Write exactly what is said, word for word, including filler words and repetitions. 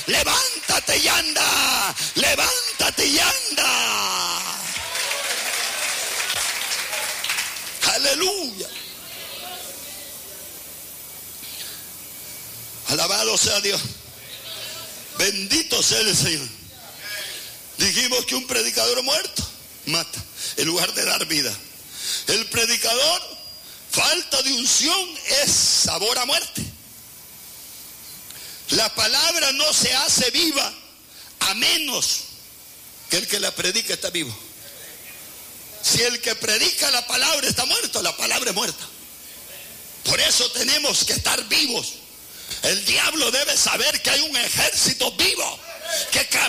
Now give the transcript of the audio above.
Levántate y anda. Levántate y anda. Aleluya. Alabado sea Dios. Bendito sea el Señor. Dijimos que un predicador muerto mata en lugar de dar vida. El predicador, falta de unción es sabor a muerte. La palabra no se hace viva a menos que el que la predica está vivo. Si el que predica la palabra está muerto, la palabra es muerta. Por eso tenemos que estar vivos. El diablo debe saber que hay un ejército vivo que camina